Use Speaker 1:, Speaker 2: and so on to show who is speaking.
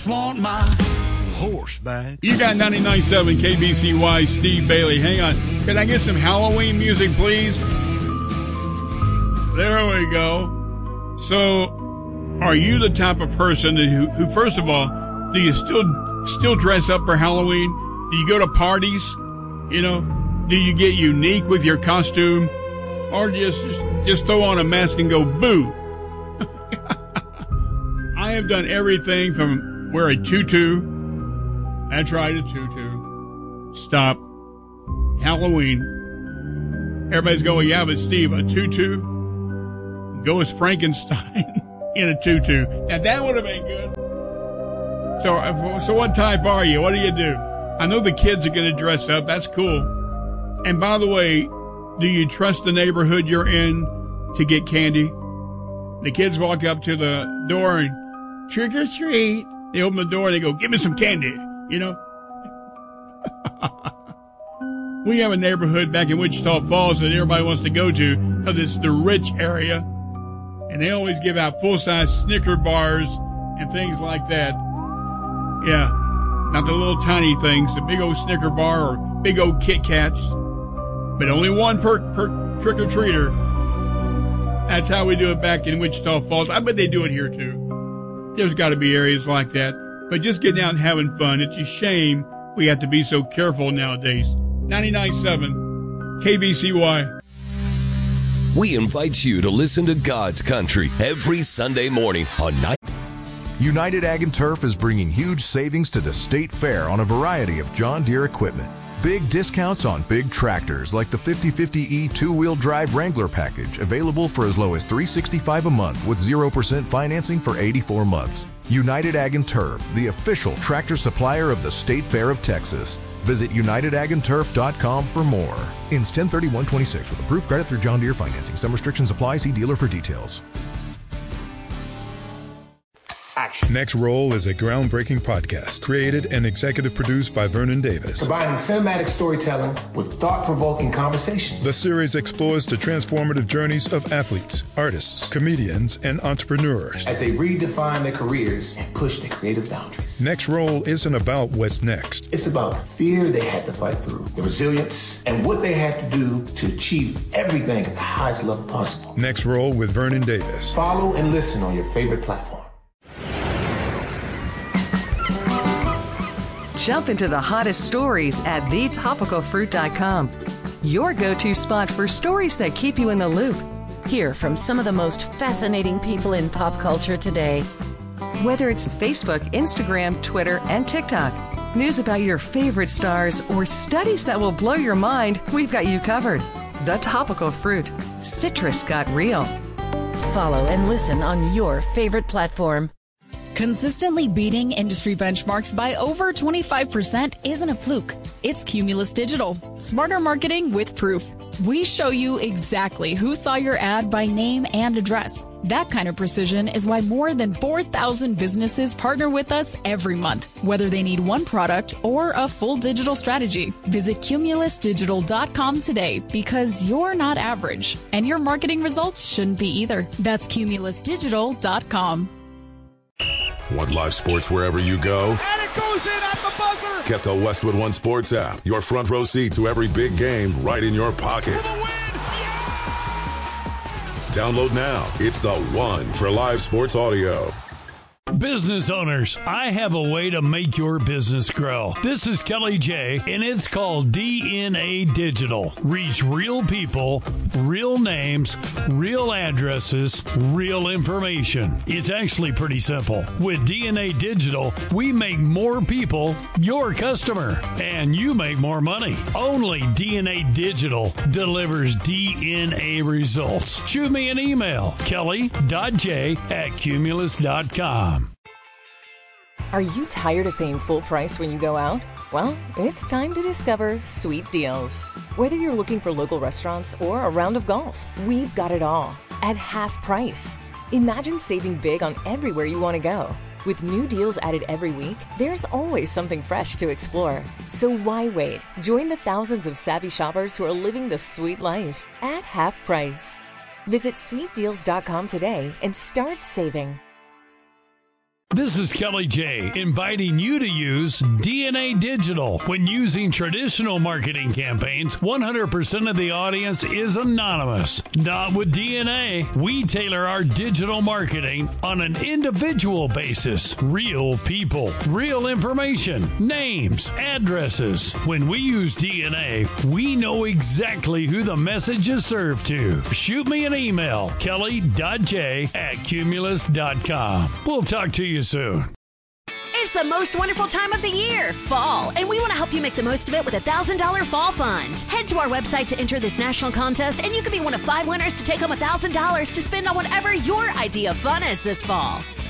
Speaker 1: just want my horse back.
Speaker 2: You got 99.7 KBCY, Steve Bailey. Hang on. Can I get some Halloween music, please? There we go. So, are you the type of person who first of all, do you still dress up for Halloween? Do you go to parties? You know, do you get unique with your costume? Or just throw on a mask and go boo? I have done everything from wear a tutu. That's right, a tutu. Stop. Halloween. Everybody's going, yeah, but Steve, a tutu? Go as Frankenstein in a tutu. Now, that would have been good. So what type are you? What do you do? I know the kids are going to dress up. That's cool. And by the way, do you trust the neighborhood you're in to get candy? The kids walk up to the door and trick or treat. They open the door and they go, give me some candy, you know? We have a neighborhood back in Wichita Falls that everybody wants to go to because it's the rich area. And they always give out full-size Snicker bars and things like that. Yeah, not the little tiny things, the big old Snicker bar or big old Kit Kats. But only one per trick-or-treater. That's how we do it back in Wichita Falls. I bet they do it here, too. There's got to be areas like that. But just getting out and having fun. It's a shame we have to be so careful nowadays. 99.7 KBCY.
Speaker 3: We invite you to listen to God's Country every Sunday morning on Night.
Speaker 4: United Ag & Turf is bringing huge savings to the State Fair on a variety of John Deere equipment. Big discounts on big tractors like the 5050E two-wheel drive Wrangler package, available for as low as $365 a month with 0% financing for 84 months. United Ag & Turf, the official tractor supplier of the State Fair of Texas. Visit UnitedAgAndTurf.com for more. Ends 10/31/26 with approved credit through John Deere financing. Some restrictions apply. See dealer for details.
Speaker 5: Action. Next Roll is a groundbreaking podcast created and executive produced by Vernon Davis.
Speaker 6: Combining cinematic storytelling with thought-provoking conversations.
Speaker 5: The series explores the transformative journeys of athletes, artists, comedians, and entrepreneurs
Speaker 6: as they redefine their careers and push their creative boundaries.
Speaker 5: Next Roll isn't about what's next.
Speaker 6: It's about the fear they had to fight through, the resilience, and what they had to do to achieve everything at the highest level possible.
Speaker 5: Next Roll with Vernon Davis.
Speaker 6: Follow and listen on your favorite platform.
Speaker 7: Jump into the hottest stories at thetopicalfruit.com. Your go-to spot for stories that keep you in the loop.
Speaker 8: Hear from some of the most fascinating people in pop culture today.
Speaker 7: Whether it's Facebook, Instagram, Twitter, and TikTok, news about your favorite stars, or studies that will blow your mind, we've got you covered. The Topical Fruit. Citrus got real.
Speaker 8: Follow and listen on your favorite platform.
Speaker 9: Consistently beating industry benchmarks by over 25% isn't a fluke. It's Cumulus Digital. Smarter marketing with proof. We show you exactly who saw your ad by name and address. That kind of precision is why more than 4,000 businesses partner with us every month, whether they need one product or a full digital strategy. Visit cumulusdigital.com today because you're not average, and your marketing results shouldn't be either. That's cumulusdigital.com.
Speaker 10: Want live sports wherever you go?
Speaker 11: And it goes in at the buzzer!
Speaker 10: Get the Westwood One Sports app. Your front row seat to every big game right in your pocket. Download now. It's the one for live sports audio.
Speaker 12: Business owners, I have a way to make your business grow. This is Kelly J, and it's called DNA Digital. Reach real people, real names, real addresses, real information. It's actually pretty simple. With DNA Digital, we make more people your customer, and you make more money. Only DNA Digital delivers DNA results. Shoot me an email, kelly.j@cumulus.com.
Speaker 13: Are you tired of paying full price when you go out? Well, it's time to discover Sweet Deals. Whether you're looking for local restaurants or a round of golf, we've got it all at half price. Imagine saving big on everywhere you want to go. With new deals added every week, there's always something fresh to explore. So why wait? Join the thousands of savvy shoppers who are living the sweet life at half price. Visit sweetdeals.com today and start saving.
Speaker 12: This is Kelly J, inviting you to use DNA Digital. When using traditional marketing campaigns, 100% of the audience is anonymous. Not with DNA. We tailor our digital marketing on an individual basis. Real people, real information, names, addresses. When we use DNA, we know exactly who the message is served to. Shoot me an email, kelly.j@cumulus.com. We'll talk to you soon.
Speaker 14: It's the most wonderful time of the year, fall, and we want to help you make the most of it with a $1,000 fall fund. Head to our website to enter this national contest, and you could be one of 5 winners to take home $1,000 to spend on whatever your idea of fun is this fall.